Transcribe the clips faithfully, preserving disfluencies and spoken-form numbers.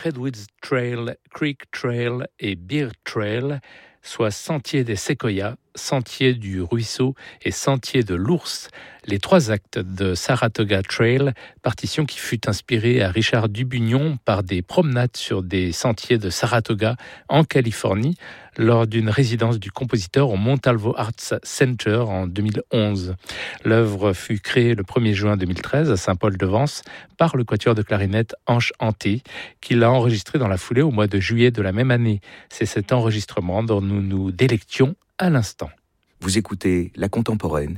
Redwoods Trail, Creek Trail et Bear Trail, soit Sentier des Séquoias, Sentier du Ruisseau et Sentier de l'Ours, les trois actes de Saratoga Trail, partition qui fut inspirée à Richard Dubugnon par des promenades sur des sentiers de Saratoga en Californie lors d'une résidence du compositeur au Montalvo Arts Center en deux mille onze. L'œuvre fut créée le premier juin deux mille treize à Saint-Paul-de-Vence par le quatuor de clarinette Anche Hanté, qui l'a enregistré dans la foulée au mois de juillet de la même année. C'est cet enregistrement dont nous nous délections à l'instant. Vous écoutez La Contemporaine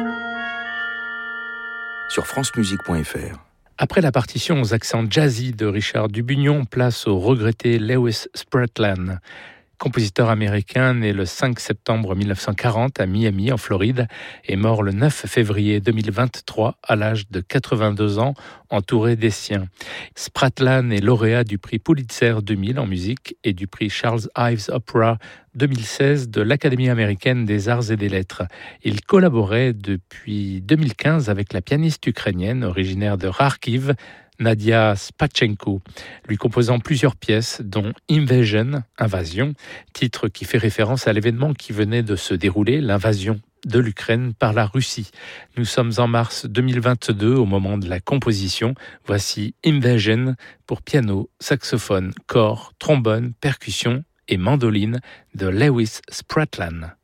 sur france musique point f r. Après la partition aux accents jazzy de Richard Dubugnon, place au regretté Lewis Spratlan. Compositeur américain né le cinq septembre mille neuf cent quarante à Miami, en Floride, et mort le neuf février deux mille vingt-trois à l'âge de quatre-vingt-deux ans, entouré des siens. Spratlan est lauréat du prix Pulitzer deux mille en musique et du prix Charles Ives Opera deux mille seize de l'Académie américaine des arts et des lettres. Il collaborait depuis deux mille quinze avec la pianiste ukrainienne originaire de Kharkiv, Nadia Spatchenko, lui composant plusieurs pièces, dont Invasion, Invasion, titre qui fait référence à l'événement qui venait de se dérouler, l'invasion de l'Ukraine par la Russie. Nous sommes en mars deux mille vingt-deux, au moment de la composition. Voici Invasion pour piano, saxophone, cor, trombone, percussion et mandoline de Lewis Spratlan.